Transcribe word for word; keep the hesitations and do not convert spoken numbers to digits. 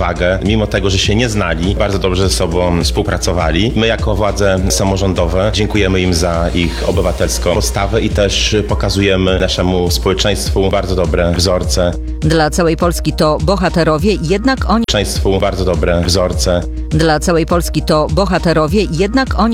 odwagę, mimo tego, że się nie znali, bardzo dobrze ze sobą współpracowali. My jako władze samorządowe dziękujemy im za ich obywatelską postawę i też pokazujemy naszemu społeczeństwu bardzo dobre wzorce. Dla całej Polski to bohaterowie, jednak oni... Społeczeństwu bardzo dobre wzorce. Dla całej Polski to bohaterowie, jednak oni